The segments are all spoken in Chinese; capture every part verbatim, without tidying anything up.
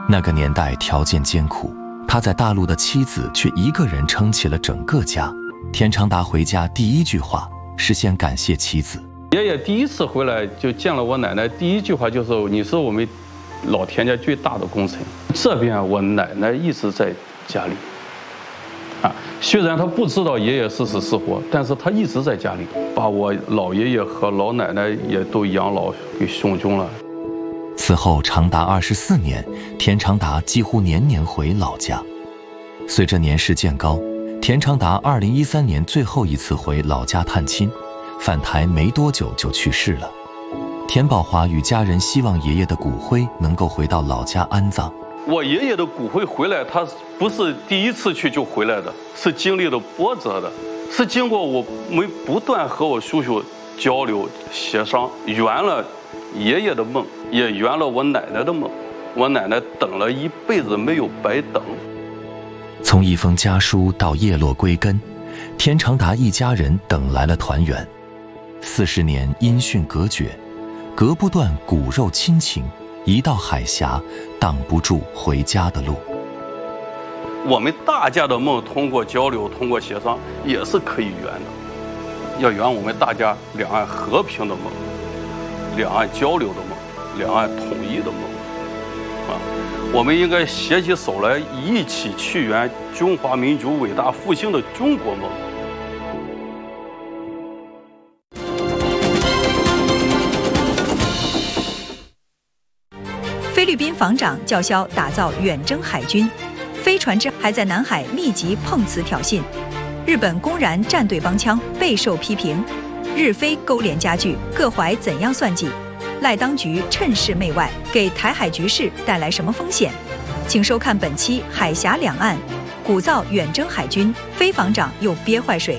那个年代条件艰苦，他在大陆的妻子却一个人撑起了整个家。田长达回家第一句话是先感谢妻子。 爷爷第一次回来就见了我奶奶，第一句话就是“你是我们老田家最大的功臣”。这边我奶奶一直在家里，啊，虽然她不知道爷爷是死是活，但是她一直在家里，把我老爷爷和老奶奶也都养老给送终了。 此后长达二十四年，田长达几乎年年回老家。随着年事渐高，田长达二零一三年最后一次回老家探亲，返台没多久就去世了。田宝华与家人希望爷爷的骨灰能够回到老家安葬。 我爷爷的骨灰回来，他不是第一次去就回来的，是经历了波折的，是经过我们不断和我叔叔交流协商，圆了爷爷的梦，也圆了我奶奶的梦。我奶奶等了一辈子没有白等。 从一封家书到叶落归根，田长达一家人等来了团圆。四十年音讯隔绝，隔不断骨肉亲情，一到海峡，挡不住回家的路。 我们大家的梦通过交流，通过协商，也是可以圆的。要圆我们大家两岸和平的梦，两岸交流的梦，两岸统一的梦。啊，我们应该携起手来，一起去圆中华民族伟大复兴的中国梦。 菲律宾防长叫嚣打造远征海军，飞船只还在南海密集碰瓷挑衅。日本公然站队帮腔，备受批评。日菲勾连加剧，各怀怎样算计？赖当局趁势媚外，给台海局势带来什么风险？请收看本期《海峡两岸》，鼓噪远征海军，菲防长又憋坏水。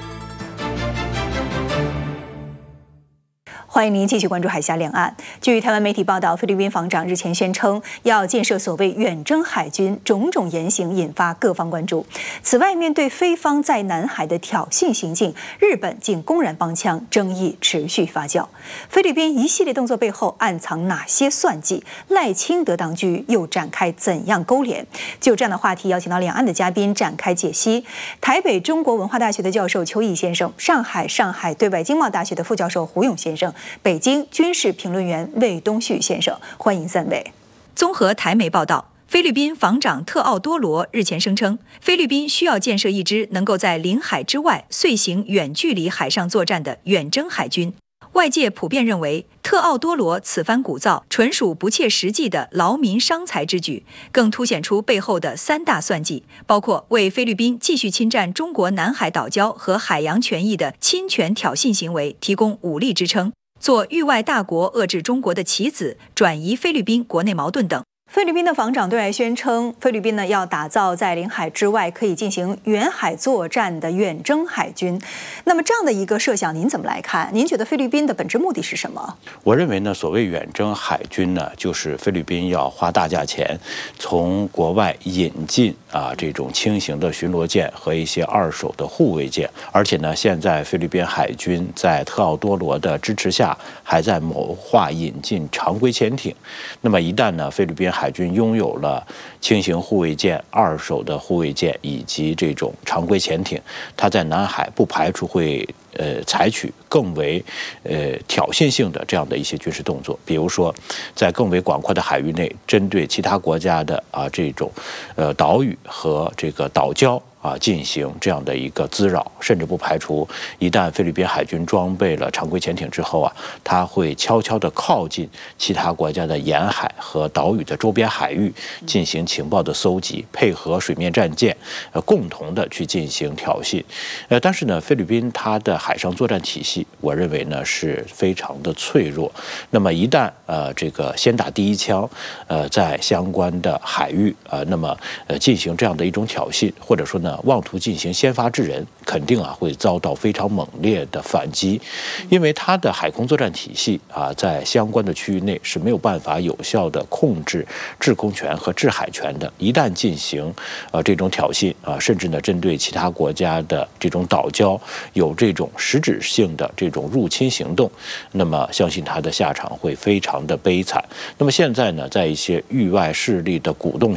欢迎您继续关注海峡两岸。据台湾媒体报道，菲律宾防长日前宣称要建设所谓远征海军，种种言行引发各方关注。此外，面对菲方在南海的挑衅行径，日本竟公然帮腔，争议持续发酵。菲律宾一系列动作背后暗藏哪些算计？赖清德当局又展开怎样勾连？就这样的话题，邀请到两岸的嘉宾展开解析。台北中国文化大学的教授邱毅先生，上海上海对外经贸大学的副教授胡勇先生，北京军事评论员魏东旭先生，欢迎三位。综合台媒报道，菲律宾防长特奥多罗日前声称，菲律宾需要建设一支能够在领海之外遂行远距离海上作战的远征海军。外界普遍认为，特奥多罗此番鼓噪纯属不切实际的劳民伤财之举，更凸显出背后的三大算计，包括为菲律宾继续侵占中国南海岛礁和海洋权益的侵权挑衅行为提供武力支撑，做域外大国遏制中国的棋子，转移菲律宾国内矛盾等。菲律宾的防长对外宣称，菲律宾呢要打造在领海之外可以进行远海作战的远征海军。那么这样的一个设想，您怎么来看？您觉得菲律宾的本质目的是什么？ 我认为呢，所谓远征海军呢，就是菲律宾要花大价钱从国外引进啊这种轻型的巡逻舰和一些二手的护卫舰，而且呢，现在菲律宾海军在特奥多罗的支持下，还在谋划引进常规潜艇。那么一旦呢，菲律宾海军拥有了轻型护卫舰、二手的护卫舰以及这种常规潜艇，它在南海不排除会呃采取更为呃挑衅性的这样的一些军事动作，比如说在更为广阔的海域内，针对其他国家的啊这种呃岛屿和这个岛礁啊进行这样的一个滋扰，甚至不排除一旦菲律宾海军装备了常规潜艇之后啊，它会悄悄地靠近其他国家的沿海和岛屿的周边海域进行情报的搜集，配合水面战舰呃共同的去进行挑衅。呃，但是呢，菲律宾它的海上作战体系，我认为呢是非常的脆弱。那么一旦呃这个先打第一枪，呃在相关的海域呃那么呃进行这样的一种挑衅，或者说呢妄图进行先发制人，肯定啊会遭到非常猛烈的反击，因为它的海空作战体系啊在相关的区域内是没有办法有效的控制制空权和制海权的。一旦进行呃这种挑衅啊，甚至呢针对其他国家的这种岛礁有这种实质性的这种入侵行动，那么相信它的下场会非常的悲惨。那么现在呢，在一些域外势力的鼓动